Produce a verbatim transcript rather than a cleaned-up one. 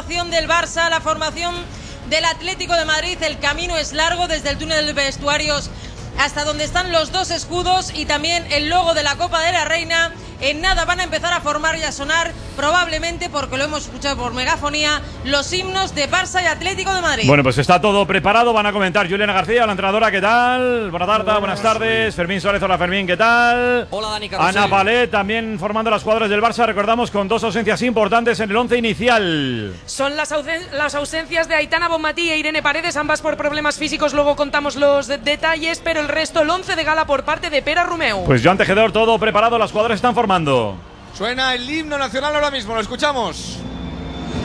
formación del Barça, la formación del Atlético de Madrid. El camino es largo desde el túnel de vestuarios hasta donde están los dos escudos y también el logo de la Copa de la Reina. En nada van a empezar a formar y a sonar, probablemente, porque lo hemos escuchado por megafonía, los himnos de Barça y Atlético de Madrid. Bueno, pues está todo preparado, van a comentar Juliana García, la entrenadora, ¿qué tal? Buenas tardes, buenas, buenas tardes. Fermín Suárez, hola Fermín, ¿qué tal? Hola Dani Carrusel. Ana Palet también formando las cuadras del Barça, recordamos, con dos ausencias importantes en el once inicial. Son las, ausen las ausencias de Aitana Bonmatí e Irene Paredes, ambas por problemas físicos, luego contamos los de detalles, pero el resto, el once de gala por parte de Pera Romeu. Pues Joan Tejedor, todo preparado, las cuadras están formando. Suena el himno nacional ahora mismo, lo escuchamos.